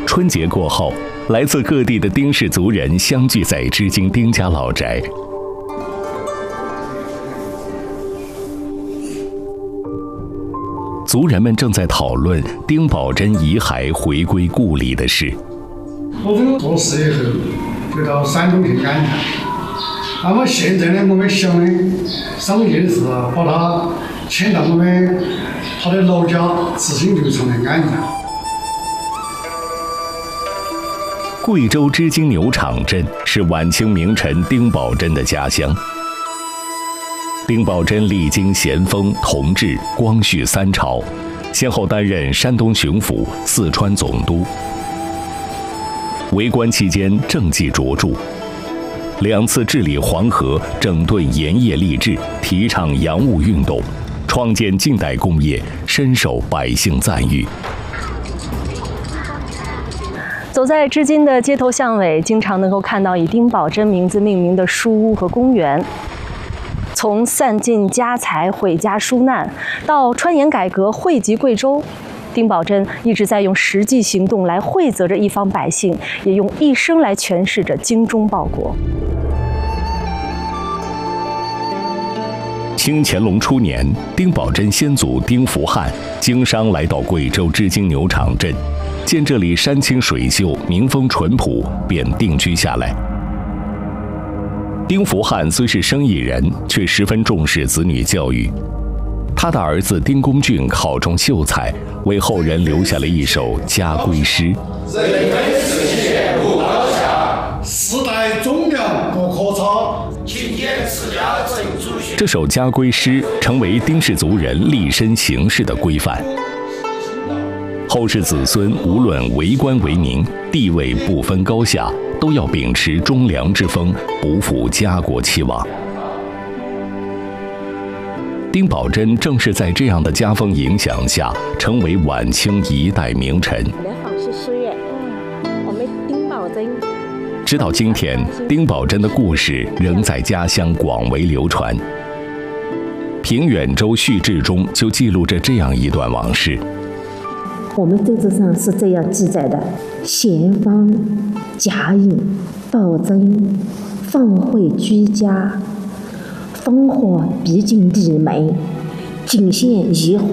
春节过后，来自各地的丁氏族人相聚在织金丁家老宅。族人们正在讨论丁宝桢遗骸回归故里的事。 我这个过世以后，就到山东去安葬。那么现在呢，我们乡的商业是把他迁到他的老家紫金牛场来安葬。 贵州织金牛场镇是晚清名臣丁宝桢的家乡。丁宝桢历经咸丰、同治、光绪3朝，先后担任山东巡抚、四川总督。为官期间政绩卓著，2次治理黄河，整顿盐业吏治，提倡洋务运动，创建近代工业，深受百姓赞誉。 走在织金的街头巷尾，经常能够看到以丁宝桢名字命名的书屋和公园。从散尽家财、毁家纾难，到川盐改革、惠及贵州，丁宝桢一直在用实际行动来惠泽着一方百姓，也用一生来诠释着精忠报国。 清乾隆初年，丁宝桢先祖丁福汉经商来到贵州织金牛场镇，见这里山清水秀、民风淳朴，便定居下来。丁福汉虽是生意人，却十分重视子女教育。他的儿子丁公俊考中秀才，为后人留下了一首家规诗： 人非世界不高下，世代忠良不可差，勤俭持家真祖训。 这首家规诗成为丁氏族人立身行事的规范。后世子孙无论为官为民，地位不分高下，都要秉持忠良之风，不负家国期望。丁宝桢正是在这样的家风影响下，成为晚清一代名臣。直到今天，丁宝桢的故事仍在家乡广为流传。《平远州序志》中就记录着这样一段往事。 我们奏折上是这样记载的：咸丰、甲寅、道真放会居家，烽火逼近里门，仅现遗火